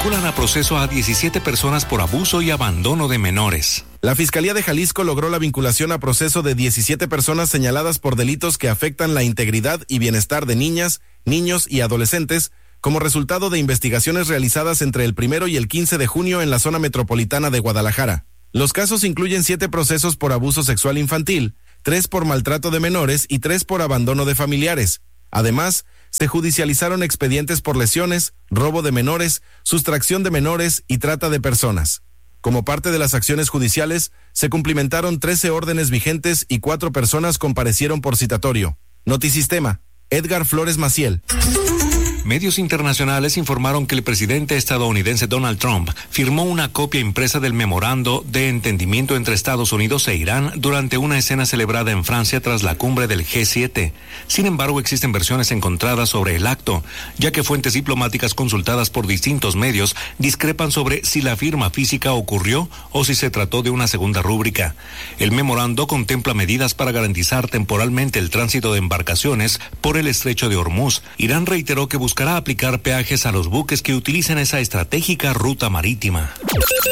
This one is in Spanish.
vinculan a proceso a 17 personas por abuso y abandono de menores. La Fiscalía de Jalisco logró la vinculación a proceso de 17 personas señaladas por delitos que afectan la integridad y bienestar de niñas, niños y adolescentes, como resultado de investigaciones realizadas entre el 1 y el 15 de junio en la zona metropolitana de Guadalajara. Los casos incluyen 7 procesos por abuso sexual infantil, 3 por maltrato de menores y 3 por abandono de familiares. Además, se judicializaron expedientes por lesiones, robo de menores, sustracción de menores y trata de personas. Como parte de las acciones judiciales, se cumplimentaron 13 órdenes vigentes y 4 personas comparecieron por citatorio. Notisistema, Edgar Flores Maciel. Medios internacionales informaron que el presidente estadounidense Donald Trump firmó una copia impresa del memorando de entendimiento entre Estados Unidos e Irán durante una escena celebrada en Francia tras la cumbre del G7. Sin embargo, existen versiones encontradas sobre el acto, ya que fuentes diplomáticas consultadas por distintos medios discrepan sobre si la firma física ocurrió o si se trató de una segunda rúbrica. El memorando contempla medidas para garantizar temporalmente el tránsito de embarcaciones por el estrecho de Hormuz. Irán reiteró que buscará aplicar peajes a los buques que utilicen esa estratégica ruta marítima.